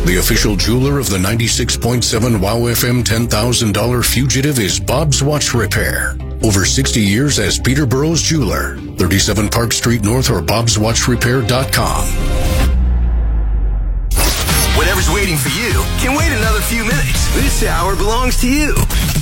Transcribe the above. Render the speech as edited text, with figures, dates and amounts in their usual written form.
The official jeweler of the 96.7 WOW FM $10,000 fugitive is Bob's Watch Repair. Over 60 years as Peterborough's jeweler. 37 Park Street North or bobswatchrepair.com. Whatever's waiting for you can wait another few minutes. This hour belongs to you.